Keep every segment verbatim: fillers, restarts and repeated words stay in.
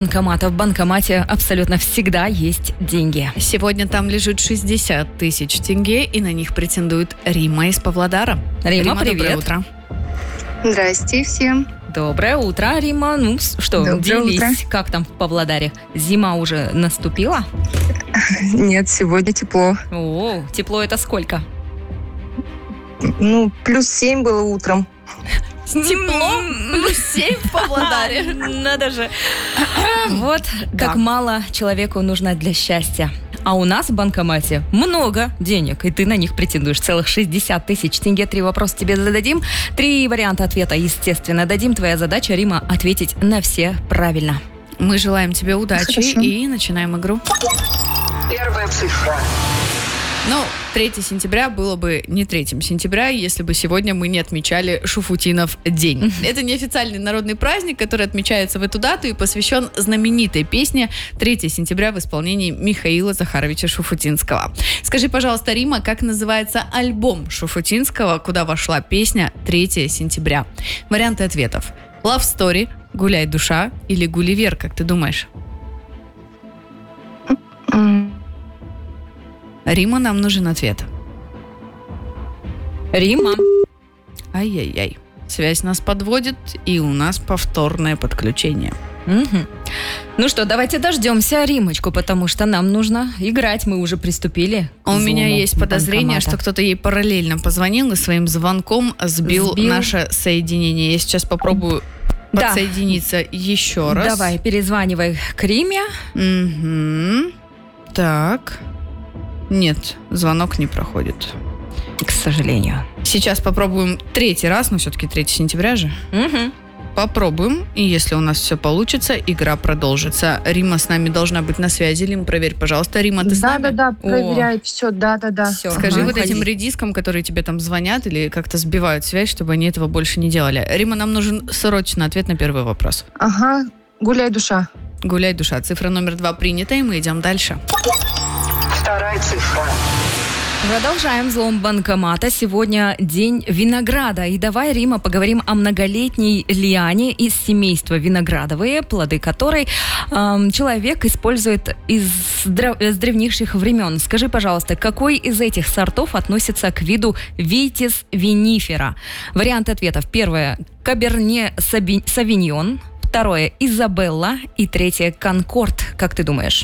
Банкомата. В банкомате абсолютно всегда есть деньги. Сегодня там лежит шестьдесят тысяч тенге, и на них претендует Рима из Павлодара. Рима, Рима, привет. доброе утро. Здрасте всем. Доброе утро, Рима. Ну что, Доброе делись, утро. как там в Павлодаре? Зима уже наступила? Нет, сегодня тепло. О, тепло это сколько? Ну, плюс семь было утром. Тепло, плюс семь в Павлодаре. Надо же. Вот Да. как мало человеку нужно для счастья. А у нас в банкомате много денег, и ты на них претендуешь. Целых шестьдесят тысяч тенге. Три вопроса тебе зададим. Три варианта ответа, естественно, дадим. Твоя задача, Рима, ответить на все правильно. Мы желаем тебе удачи Хорошо. и начинаем игру. Первая цифра. Ну, третьего сентября было бы не третьего сентября, если бы сегодня мы не отмечали Шуфутинов день. Это неофициальный народный праздник, который отмечается в эту дату и посвящен знаменитой песне третьего сентября в исполнении Михаила Захаровича Шуфутинского. Скажи, пожалуйста, Рима, как называется альбом Шуфутинского, куда вошла песня третьего сентября? Варианты ответов. Love Story, Гуляй душа или Гулливер, как ты думаешь? М, Рима, нам нужен ответ. Рима. Ай-яй-яй. Связь нас подводит, и у нас повторное подключение. Мгм. Ну что, давайте дождемся Римочку, потому что нам нужно играть. Мы уже приступили. к У меня зону есть подозрение, банкомата. что кто-то ей параллельно позвонил и своим звонком сбил, Сбил. наше соединение. Я сейчас попробую Да. подсоединиться еще раз. Давай, перезванивай к Риме. Мгм. Так. Нет, звонок не проходит. К сожалению. Сейчас попробуем третий раз, но все-таки третьего сентября же. Мгм. Попробуем, и если у нас все получится, игра продолжится. Рима с нами должна быть на связи. Рим, проверь, пожалуйста. Рима, ты с нами? Да-да-да, О. проверяет все, да-да-да. Всё. Скажи Ага, вот этим уходи. редискам, которые тебе там звонят или как-то сбивают связь, чтобы они этого больше не делали. Рима, нам нужен срочно ответ на первый вопрос. Ага, гуляй душа. Гуляй душа. Цифра номер два принята, и мы идем дальше. Вторая цифра. Продолжаем взлом банкомата. Сегодня день винограда. И давай, Рима, поговорим о многолетней лиане из семейства виноградовые, плоды которой эм, человек использует из дра- с древнейших времен. Скажи, пожалуйста, какой из этих сортов относится к виду Витис винифера? Варианты ответов. Первое – Каберне Саби- Савиньон. Второе – Изабелла. И третье – Конкорд. Как ты думаешь?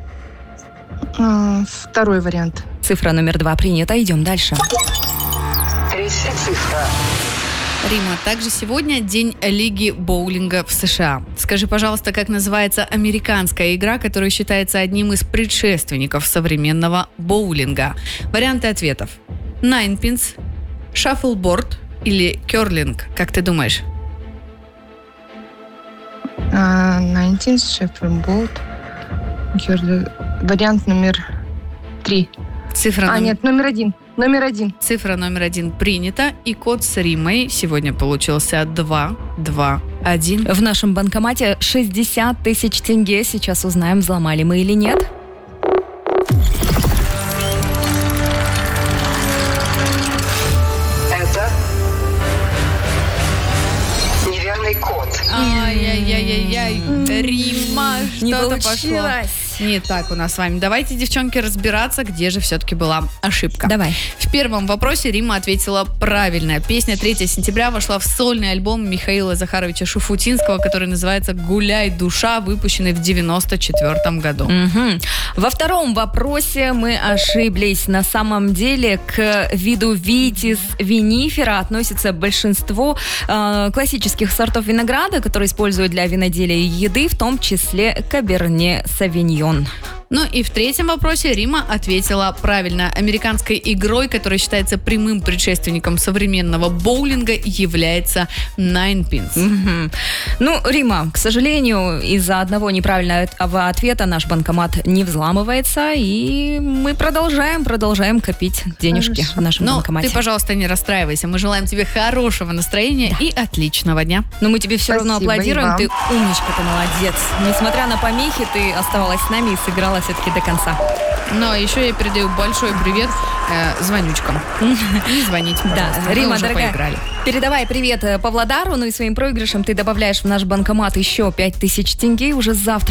А, Второй вариант. Цифра номер два принята. Идем дальше. Третья цифра. Рима, также сегодня день лиги боулинга в США. Скажи, пожалуйста, как называется американская игра, которая считается одним из предшественников современного боулинга? Варианты ответов. Ninepins, шаффлборд или керлинг, как ты думаешь? А, девятнадцать, Шеффилд. Вариант номер три. Цифра, А, номер... нет, номер один. Номер один. Цифра номер один принята, и код с Римой сегодня получился два, два, один. В нашем банкомате шестьдесят тысяч тенге. Сейчас узнаем, взломали мы или нет. Это неверный код. Ай-яй-яй-яй-яй. Рима, Не что-то пошло. получилось. Не так у нас с вами. Давайте, девчонки, разбираться, где же все-таки была ошибка. Давай. В первом вопросе Рима ответила правильно. Песня третьего сентября вошла в сольный альбом Михаила Захаровича Шуфутинского, который называется «Гуляй душа», выпущенный в девяносто четвёртом году. Мгм. Во втором вопросе мы ошиблись. На самом деле к виду Витис винифера относится большинство э, классических сортов винограда, которые используют для виноделия и еды, в том числе Каберне Савиньон. Ну и в третьем вопросе Рима ответила правильно. Американской игрой, которая считается прямым предшественником современного боулинга, является Ninepins. Мгм. Ну, Рима, к сожалению, из-за одного неправильного ответа наш банкомат не взламывается, и мы продолжаем, продолжаем копить денежки Хорошо. в нашем Но банкомате. ты, пожалуйста, не расстраивайся. Мы желаем тебе хорошего настроения и отличного дня. Но мы тебе все равно Спасибо, аплодируем. и вам. Ты умничка, ты молодец. Несмотря на помехи, ты оставалась с нами и сыграла все-таки до конца. Ну, а еще я передаю большой привет э, звонючкам. Не звоните, пожалуйста. Да, Мы Рима, уже дорогая, поиграли. передавай привет э, Павлодару, ну и своим проигрышем ты добавляешь в наш банкомат еще пять тысяч тенге уже завтра.